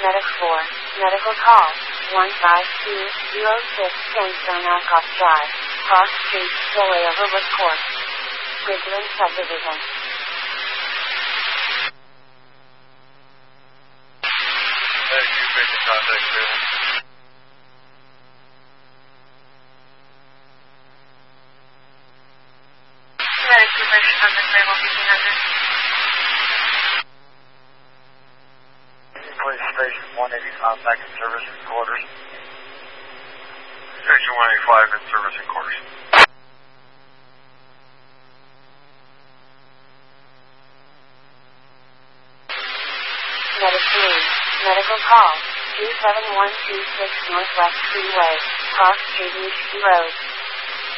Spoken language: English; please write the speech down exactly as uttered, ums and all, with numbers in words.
Medic four, medical call, one five two zero six Sandstone Alcott Drive, Cross Street, Delray Overwood Court, Bridgeland Subdivision. Medic two fifty, contact zero. Medic two fifty, contact zero, fifteen hundred. Police Station one eighty-five back in service and quarters. Station one eighty-five in service and quarters. Medic three, medical call, two seven one two six Northwest Freeway, Cross Street, East Road.